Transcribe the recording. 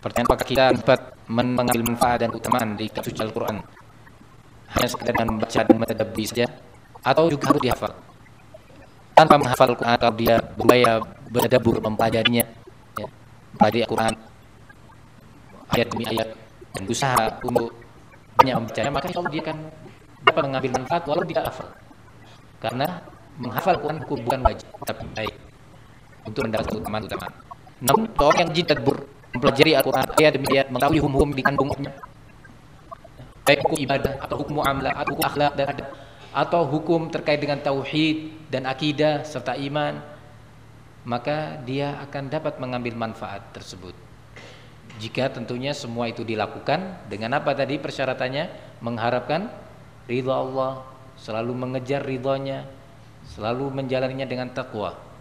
Pertanyaan, apakah kita dapat mengambil manfaat dan keutamaan di kitab suci Al-Quran hanya sekedar dengan membaca dan mentadabburi saja, atau juga harus dihafal? Tanpa menghafal Al-Quran, kalau dia berupaya bertadabbur, mempelajarinya, ya, mempelajari Al-Quran ayat demi ayat dan berusaha untuk banyak membacanya, maka insya Allah dia akan dapat mengambil manfaat walau tidak hafal. Karena menghafal Quran bukan wajib, tapi baik untuk mendapat keutamaan-keutamaan. Namun orang yang tadabbur, mempelajari Al-Quran ayat demi ayat, mengetahui hukum di kandungnya, baik hukum ibadah atau hukum muamalah atau hukum akhlak dan adab, atau hukum terkait dengan tauhid dan akidah serta iman, maka dia akan dapat mengambil manfaat tersebut. Jika tentunya semua itu dilakukan dengan apa tadi persyaratannya? Mengharapkan ridha Allah, selalu mengejar ridhonya, selalu menjalaninya dengan taqwa.